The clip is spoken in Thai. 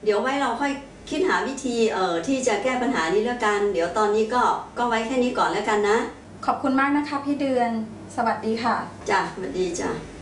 ดี๋ยวไว้เราค่อยคิดหาวิธีที่จะแก้ปัญหานี้แล้วกันเดี๋ยวตอนนี้ก็ไว้แค่นี้ก่อนแล้วกันนะขอบคุณมากนะคะพี่เดือนสวัสดีค่ะจ้ะสวัสดีจ้ะ